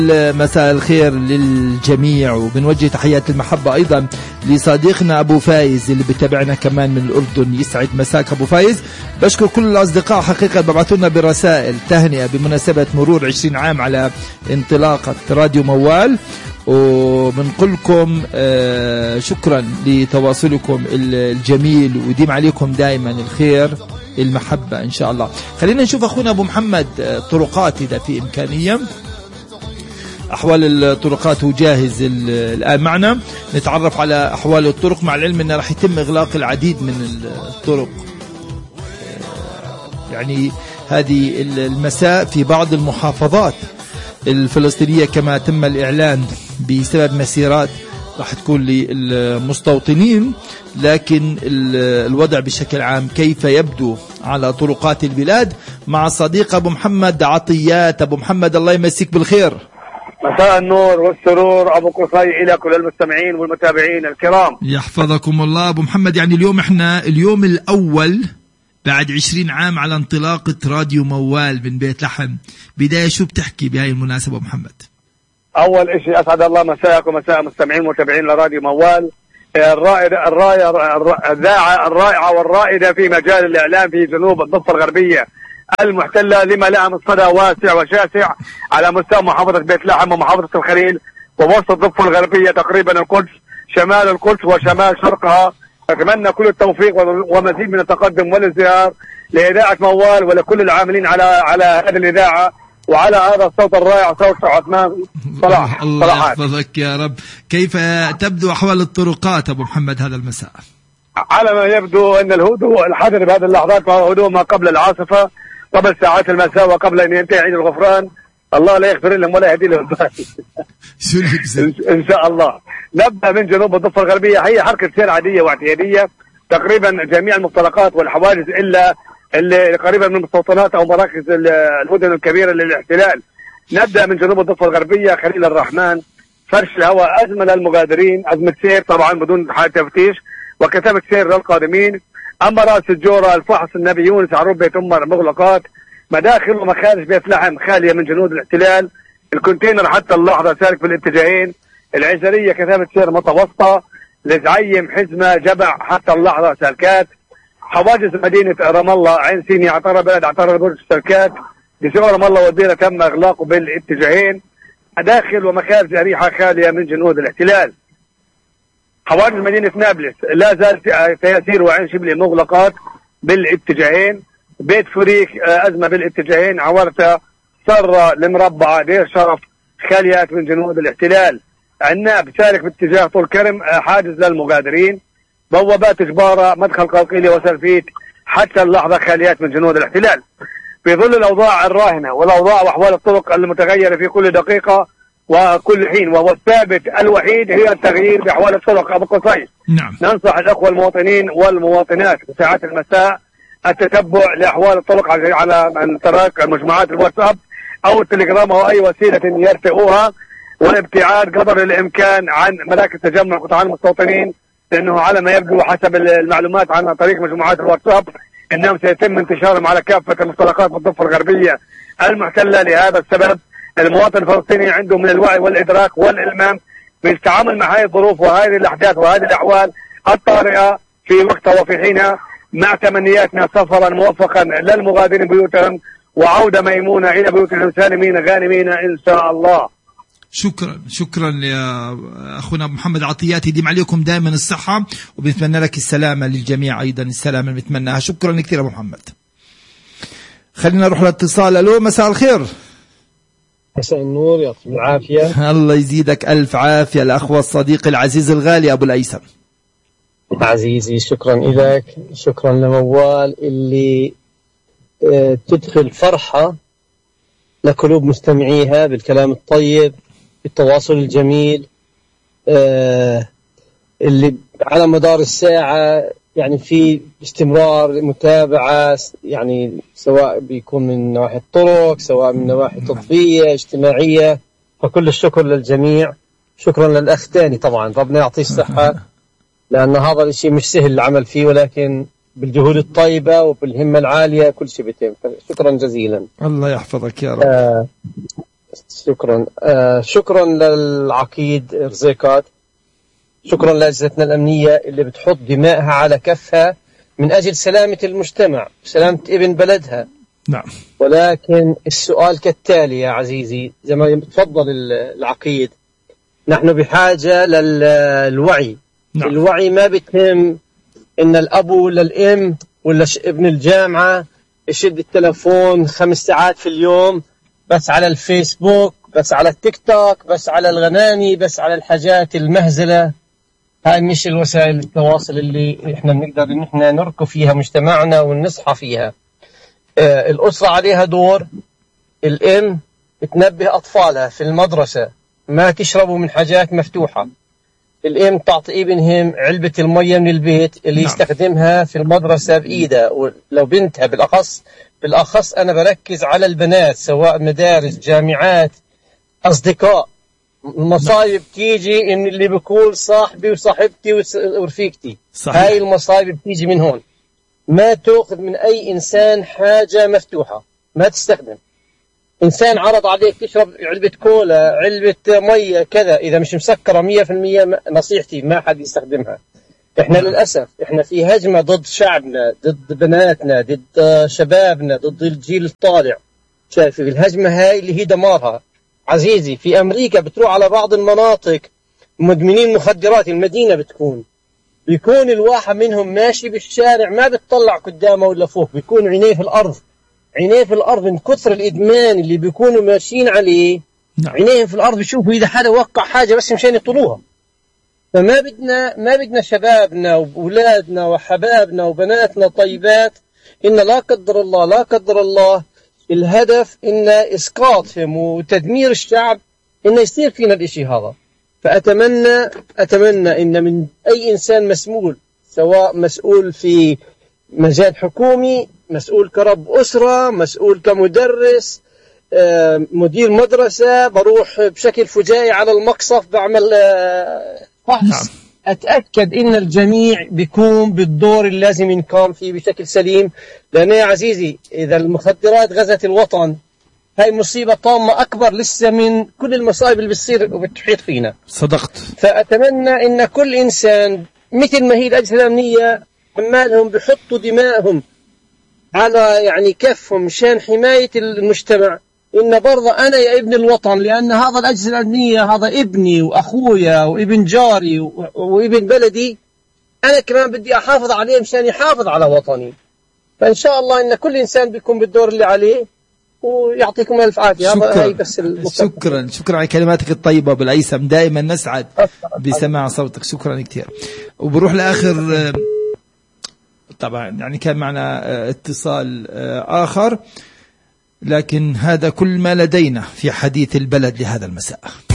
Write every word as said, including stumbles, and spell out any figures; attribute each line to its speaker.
Speaker 1: مساء الخير للجميع، وبنوجه تحيات المحبة أيضا لصديقنا أبو فايز اللي بتابعنا كمان من الأردن. يسعد مساك أبو فايز. بشكر كل الأصدقاء حقيقة ببعثوا لنا برسائل تهنئة بمناسبة مرور عشرين عام على انطلاقة راديو موال، وبنقول لكم آه شكرا لتواصلكم الجميل، وديم عليكم دائما الخير المحبة إن شاء الله. خلينا نشوف أخونا أبو محمد طرقات إذا في إمكانية، أحوال الطرقات وجاهز الآن معنا. نتعرف على أحوال الطرق، مع العلم أنه راح يتم إغلاق العديد من الطرق يعني هذه المساء في بعض المحافظات الفلسطينية، كما تم الإعلان بسبب مسيرات راح تكون للمستوطنين. لكن الوضع بشكل عام كيف يبدو على طرقات البلاد مع صديق أبو محمد عطيات. أبو محمد الله يمسيك بالخير.
Speaker 2: مساء النور والسرور أبو قصي إلى كل المستمعين والمتابعين الكرام،
Speaker 1: يحفظكم الله. أبو محمد، يعني اليوم إحنا اليوم الأول بعد عشرين عام على انطلاقة راديو موال من بيت لحم. بداية شو بتحكي بهاي المناسبة أبو محمد؟
Speaker 2: أول إشي أسعد الله مساءكم ومساء مستمعين ومتابعين لراديو موال، الرائدة الراية الذاعة الرائعة والرائدة في مجال الإعلام في جنوب الضفة الغربية المحتلة، لما لها من صدى واسع وشاسع على مستوى محافظة بيت لحم ومحافظة الخليل ووسط الضفة الغربية تقريبا القدس، شمال القدس وشمال شرقها. أتمنى كل التوفيق ومزيد من التقدم والازدهار لإذاعة موال ولكل العاملين على على هذه الإذاعة وعلى هذا الصوت الرائع، صوت عثمان صلاح.
Speaker 1: الله يحفظك يا رب. كيف تبدو أحوال الطرقات أبو محمد هذا المساء؟
Speaker 2: على ما يبدو أن الهدوء الحذر بهذه اللحظات وهو هدوء ما قبل العاصفة، قبل ساعات المساء وقبل أن ينتهي عيد الغفران. الله لا يغفر لهم ولا يهدي لهم إن شاء الله. نبدأ من جنوب الضفة الغربية، هي حركة سير عادية واعتيادية، تقريبا جميع المختلقات والحواجز إلا اللي قريبا من المستوطنات أو مراكز المدن الكبيرة للاحتلال. نبدأ من جنوب الضفة الغربية، خليل الرحمن، فرش الهواء، أزمة للمغادرين، أزمة سير طبعا بدون حالة تفتيش وكتابة سير للقادمين. أما رأس الجورة، الفحص، النبي يونس، عروب بيت أمر مغلقات، مداخل ومخارج بيت لحم خالية من جنود الاحتلال، الكونتينر حتى اللحظة سالك بالاتجاهين، العزرية كتابة سير متوسطة، لزعيم، حزمة، جبع حتى اللحظة سالكات، حواجز مدينة رام الله، عين سيني، عطارة بلد، عطارة برج سالكات، بسوق رام الله والديرة تم إغلاقه بالاتجاهين، مداخل ومخارج أريحة خالية من جنود الاحتلال. حواجز مدينة نابلس لا زال تياسير وعين شبلي مغلقات بالاتجاهين، بيت فريك أزمة بالاتجاهين، عورتة، سرة، المربعة، دير شرف خاليات من جنود الاحتلال. عناب سالك باتجاه طول كرم حاجز للمغادرين، بوابات جبارة، مدخل قلقيلي وسلفيت حتى اللحظة خاليات من جنود الاحتلال. في ظل الأوضاع الراهنة والأوضاع وأحوال الطرق المتغيرة في كل دقيقة وكل حين، وهو الثابت الوحيد هي التغيير بأحوال الطرق أبو قصي.
Speaker 1: نعم.
Speaker 2: ننصح الأخوة المواطنين والمواطنات بساعات المساء التتبع لأحوال الطرق على من ترك مجموعات الواتساب أو التليجرام أو أي وسيلة يرتئوها، والابتعاد قدر الإمكان عن مراكز تجمع قطاع المستوطنين، لأنه على ما يبدو حسب المعلومات عن طريق مجموعات الواتساب أنهم سيتم انتشارهم على كافة المنطقات بالضفة الغربية المحتلة. لهذا السبب المواطن الفلسطيني عنده من الوعي والإدراك والإلمام بالتعامل مع هذه الظروف وهذه الأحداث وهذه الأحوال الطارئة في وقتها وفي حينها، مع تمنياتنا سفرا موفقا للمغادرين بيوتهم وعودة ميمونة إلى بيوتهم سالمين غانمين إن شاء الله.
Speaker 1: شكرا شكرا يا أخونا محمد عطيات، يديم عليكم دائما الصحة، وبنتمنى لك السلامة للجميع أيضا السلامة اللي بنتمناها. شكرا كثير أبو محمد. خلينا نروح للاتصال. ألو، مساء الخير.
Speaker 3: مساء النور، يعطيك العافية.
Speaker 1: الله يزيدك ألف عافية الأخوة الصديق العزيز الغالي أبو الأيسم.
Speaker 3: عزيزي شكرا لك، شكرا لموال اللي اه تدخل فرحة لقلوب مستمعيها بالكلام الطيب، بالتواصل الجميل اه اللي على مدار الساعة يعني في استمرار متابعة، يعني سواء بيكون من نواحي الطرق سواء من نواحي تطبيقية اجتماعية، فكل الشكر للجميع. شكرا للأخ تاني طبعا، ربنا يعطيه الصحة، لأن هذا الشيء مش سهل العمل فيه، ولكن بالجهود الطيبة وبالهمة العالية كل شيء بيتم. شكرا جزيلا.
Speaker 1: الله يحفظك يا رب.
Speaker 3: آه شكرا. آه شكرا للعقيد رزيقات، شكرا لأجهزتنا الأمنية اللي بتحط دمائها على كفها من أجل سلامة المجتمع، سلامة ابن بلدها.
Speaker 1: نعم.
Speaker 3: ولكن السؤال كالتالي يا عزيزي، زي ما تفضل العقيد، نحن بحاجة للوعي. نعم. الوعي ما بتهم إن الأب ولا الأم ولا ابن الجامعة يشد التلفون خمس ساعات في اليوم بس على الفيسبوك، بس على التيك توك، بس على الغناني، بس على الحاجات المهزلة. هاي مش الوسائل التواصل اللي احنا بنقدر ان احنا نركب فيها مجتمعنا ونصحى فيها. آه الأسرة عليها دور. الأم تنبه أطفالها في المدرسة ما تشربوا من حاجات مفتوحة. الأم تعطي ابنهم علبة المية من البيت اللي نعم. يستخدمها في المدرسة بإيده، ولو بنتها بالأخص بالأخص أنا بركز على البنات، سواء مدارس، جامعات، أصدقاء. المصايب تيجي إن اللي بيكون صاحبي وصاحبتي ورفيقتي. صحيح. هاي المصايب بتيجي من هون. ما تأخذ من أي إنسان حاجة مفتوحة، ما تستخدم. إنسان عرض عليك تشرب علبة كولا، علبة مية كذا، إذا مش مسكرة مية في المية نصيحتي ما حد يستخدمها. إحنا للأسف إحنا في هجمة ضد شعبنا، ضد بناتنا، ضد شبابنا، ضد الجيل الطالع. شايف الهجمة هاي اللي هي دمارها. عزيزي في أمريكا بتروح على بعض المناطق مدمنين مخدرات، المدينة بتكون بيكون الواحد منهم ماشي بالشارع ما بتطلع قدامه ولا فوق، بيكون عينيه في الأرض، عينيه في الأرض من كثر الإدمان اللي بيكونوا ماشيين عليه. نعم. عينيهم في الأرض بيشوفوا إذا حدا وقع حاجة بس مشان يطلوها. فما بدنا ما بدنا شبابنا وأولادنا وحبابنا وبناتنا طيبات إن لا قدر الله لا قدر الله الهدف إن إسقاطهم وتدمير الشعب إن يصير فينا الإشي هذا. فأتمنى أتمنى إن من أي إنسان مسؤول، سواء مسؤول في مجال حكومي، مسؤول كرب أسرة، مسؤول كمدرس، مدير مدرسة، بروح بشكل فجائي على المقصف بعمل فحص. نعم. أتأكد إن الجميع بيكون بالدور اللازم ينقام فيه بشكل سليم. لأن يا عزيزي إذا المخدرات غزت الوطن هاي مصيبة طامة أكبر لسه من كل المصائب اللي بتصير وبتحيط فينا.
Speaker 1: صدقت.
Speaker 3: فأتمنى إن كل إنسان مثل ما هي الأجهزة الأمنية عمالهم بحطوا دمائهم على يعني كفهم مشان حماية المجتمع، إن برضه أنا يا ابن الوطن، لأن هذا الأجهزة الأمنية هذا ابني وأخويا وابن جاري وابن بلدي، أنا كمان بدي أحافظ عليه مشان يحافظ على وطني. فإن شاء الله إن كل إنسان بيكون بالدور اللي عليه، ويعطيكم ألف عافية.
Speaker 1: شكرا. بس شكرا شكرا على كلماتك الطيبة بالأيسم، دائما نسعد بسماع صوتك. شكرا كثير. وبروح لآخر طبعا يعني كان معنا اتصال آخر، لكن هذا كل ما لدينا في حديث البلد لهذا المساء.